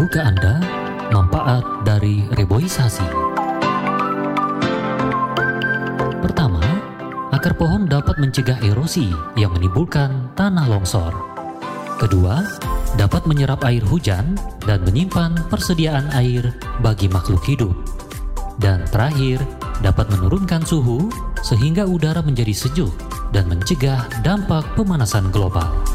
Ke Anda manfaat dari reboisasi. Pertama, akar pohon dapat mencegah erosi yang menimbulkan tanah longsor. Kedua, dapat menyerap air hujan dan menyimpan persediaan air bagi makhluk hidup. Dan terakhir, dapat menurunkan suhu sehingga udara menjadi sejuk dan mencegah dampak pemanasan global.